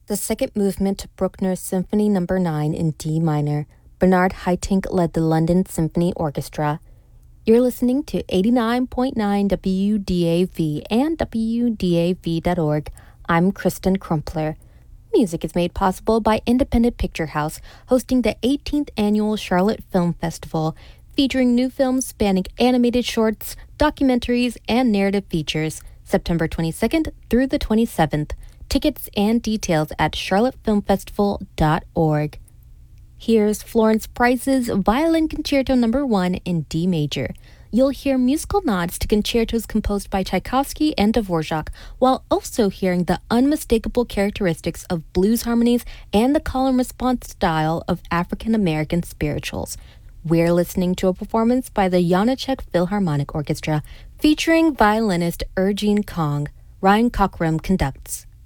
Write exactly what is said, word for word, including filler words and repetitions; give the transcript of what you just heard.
The second movement to Bruckner's Symphony Number nine in D minor. Bernard Haitink led the London Symphony Orchestra. You're listening to eighty-nine point nine W D A V and W D A V dot org. I'm Kristen Crumpler. Music is made possible by Independent Picture House, hosting the eighteenth Annual Charlotte Film Festival, featuring new films spanning animated shorts, documentaries, and narrative features, September twenty-second through the twenty-seventh. Tickets and details at charlotte film festival dot org. Here's Florence Price's Violin Concerto Number one in D major. You'll hear musical nods to concertos composed by Tchaikovsky and Dvorak, while also hearing the unmistakable characteristics of blues harmonies and the call and response style of African American spirituals. We're listening to a performance by the Janacek Philharmonic Orchestra, featuring violinist Ergene Kong. Ryan Cockrum conducts.